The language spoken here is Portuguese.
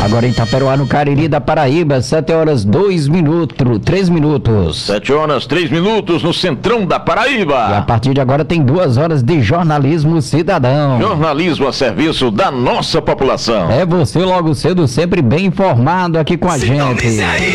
Agora em Itaperuá, no Cariri da Paraíba, 7h02, 3 minutos. 7h03 no centrão da Paraíba. E a partir de agora tem 2 horas de jornalismo cidadão. Jornalismo a serviço da nossa população. É você logo cedo, sempre bem informado aqui com a gente.